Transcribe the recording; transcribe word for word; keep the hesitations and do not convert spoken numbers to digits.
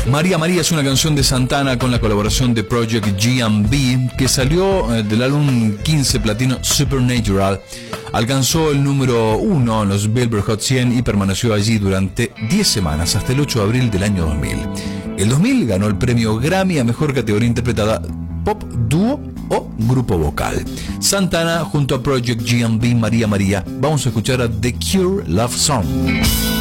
María María es una canción de Santana con la colaboración de Project G and B que salió del álbum quince platino Supernatural. Alcanzó el número uno en los Billboard Hot cien y permaneció allí durante diez semanas hasta el ocho de abril del año dos mil. El dos mil ganó el premio Grammy a mejor categoría interpretada pop, dúo o grupo vocal. Santana junto a Project G and B, María María. Vamos a escuchar a The Cure Love Song.